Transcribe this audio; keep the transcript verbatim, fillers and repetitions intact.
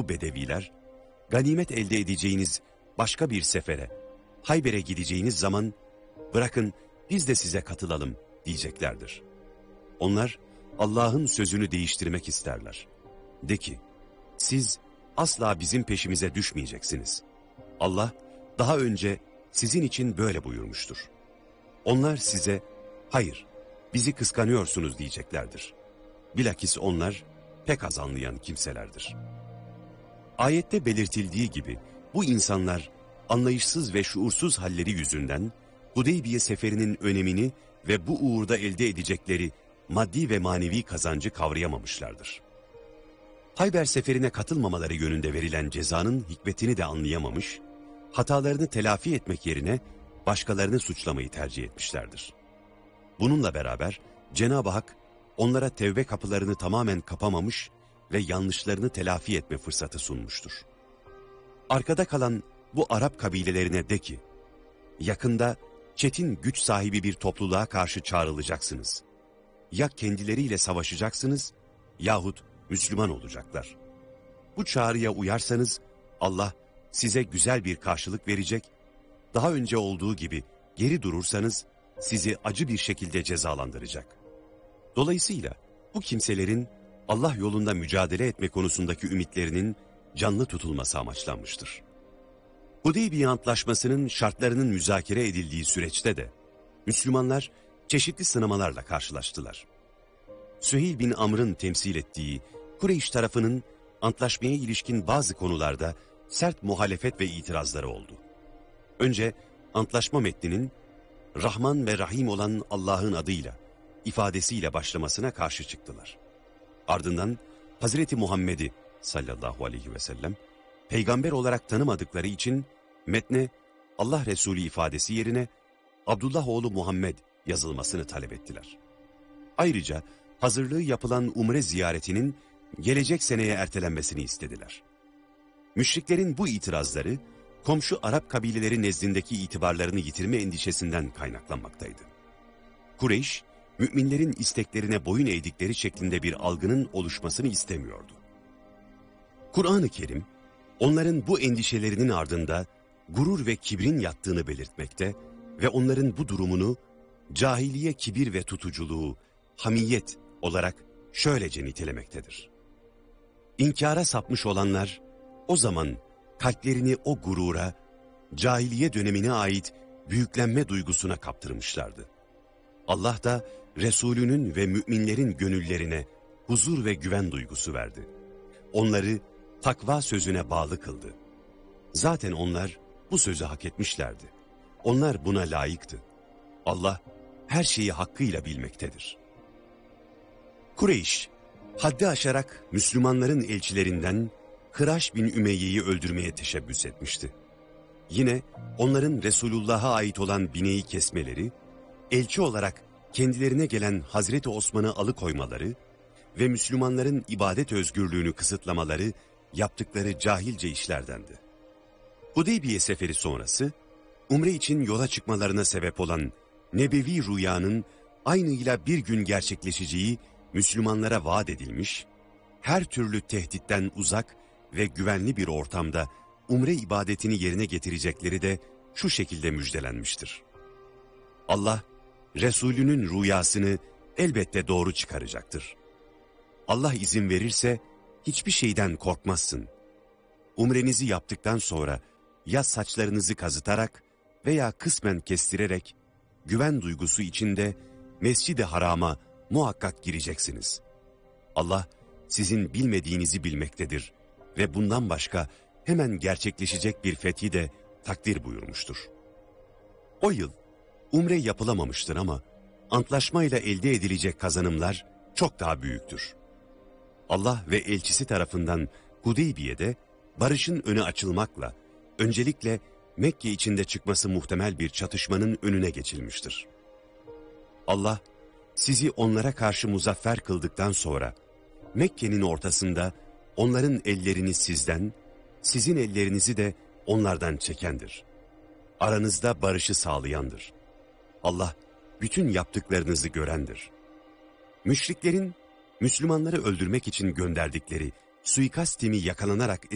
bu bedeviler, ganimet elde edeceğiniz başka bir sefere, Hayber'e gideceğiniz zaman, bırakın biz de size katılalım diyeceklerdir. Onlar Allah'ın sözünü değiştirmek isterler. De ki, siz asla bizim peşimize düşmeyeceksiniz. Allah daha önce sizin için böyle buyurmuştur. Onlar size, hayır, bizi kıskanıyorsunuz diyeceklerdir. Bilakis onlar pek az anlayan kimselerdir. Ayette belirtildiği gibi bu insanlar anlayışsız ve şuursuz halleri yüzünden Hudeybiye seferinin önemini ve bu uğurda elde edecekleri maddi ve manevi kazancı kavrayamamışlardır. Hayber seferine katılmamaları yönünde verilen cezanın hikmetini de anlayamamış, hatalarını telafi etmek yerine başkalarını suçlamayı tercih etmişlerdir. Bununla beraber Cenab-ı Hak onlara tevbe kapılarını tamamen kapamamış ve yanlışlarını telafi etme fırsatı sunmuştur. Arkada kalan bu Arap kabilelerine de ki, yakında çetin güç sahibi bir topluluğa karşı çağrılacaksınız. Ya kendileriyle savaşacaksınız yahut Müslüman olacaklar. Bu çağrıya uyarsanız Allah size güzel bir karşılık verecek, daha önce olduğu gibi geri durursanız sizi acı bir şekilde cezalandıracak. Dolayısıyla bu kimselerin Allah yolunda mücadele etme konusundaki ümitlerinin canlı tutulması amaçlanmıştır. Hudeybiye Antlaşması'nın şartlarının müzakere edildiği süreçte de Müslümanlar çeşitli sınamalarla karşılaştılar. Süheyl bin Amr'ın temsil ettiği Kureyş tarafının antlaşmaya ilişkin bazı konularda sert muhalefet ve itirazları oldu. Önce antlaşma metninin Rahman ve Rahim olan Allah'ın adıyla, ifadesiyle başlamasına karşı çıktılar. Ardından Hazreti Muhammed'i sallallahu aleyhi ve sellem peygamber olarak tanımadıkları için metne Allah Resulü ifadesi yerine Abdullah oğlu Muhammed yazılmasını talep ettiler. Ayrıca hazırlığı yapılan umre ziyaretinin gelecek seneye ertelenmesini istediler. Müşriklerin bu itirazları komşu Arap kabileleri nezdindeki itibarlarını yitirme endişesinden kaynaklanmaktaydı. Kureyş, müminlerin isteklerine boyun eğdikleri şeklinde bir algının oluşmasını istemiyordu. Kur'an-ı Kerim, onların bu endişelerinin ardında gurur ve kibrin yattığını belirtmekte ve onların bu durumunu cahiliye kibir ve tutuculuğu, hamiyet olarak şöylece nitelemektedir. İnkara sapmış olanlar, o zaman kalplerini o gurura, cahiliye dönemine ait büyüklenme duygusuna kaptırmışlardı. Allah da Resulünün ve müminlerin gönüllerine huzur ve güven duygusu verdi. Onları takva sözüne bağlı kıldı. Zaten onlar bu sözü hak etmişlerdi. Onlar buna layıktı. Allah her şeyi hakkıyla bilmektedir. Kureyş, haddi aşarak Müslümanların elçilerinden Hıraş bin Ümeyye'yi öldürmeye teşebbüs etmişti. Yine onların Resulullah'a ait olan bineği kesmeleri, elçi olarak kendilerine gelen Hazreti Osman'ı alıkoymaları ve Müslümanların ibadet özgürlüğünü kısıtlamaları yaptıkları cahilce işlerdendi. Hudeybiye seferi sonrası, umre için yola çıkmalarına sebep olan nebevi rüyanın aynıyla bir gün gerçekleşeceği Müslümanlara vaat edilmiş, her türlü tehditten uzak ve güvenli bir ortamda umre ibadetini yerine getirecekleri de şu şekilde müjdelenmiştir. Allah, Resulünün rüyasını elbette doğru çıkaracaktır. Allah izin verirse hiçbir şeyden korkmazsın. Umrenizi yaptıktan sonra ya saçlarınızı kazıtarak veya kısmen kestirerek güven duygusu içinde Mescid-i Haram'a muhakkak gireceksiniz. Allah sizin bilmediğinizi bilmektedir ve bundan başka hemen gerçekleşecek bir fethi de takdir buyurmuştur. O yıl umre yapılamamıştır ama antlaşmayla elde edilecek kazanımlar çok daha büyüktür. Allah ve elçisi tarafından Hudeybiye'de barışın önü açılmakla öncelikle Mekke içinde çıkması muhtemel bir çatışmanın önüne geçilmiştir. Allah sizi onlara karşı muzaffer kıldıktan sonra Mekke'nin ortasında onların ellerini sizden, sizin ellerinizi de onlardan çekendir. Aranızda barışı sağlayandır. Allah bütün yaptıklarınızı görendir. Müşriklerin Müslümanları öldürmek için gönderdikleri suikast timi yakalanarak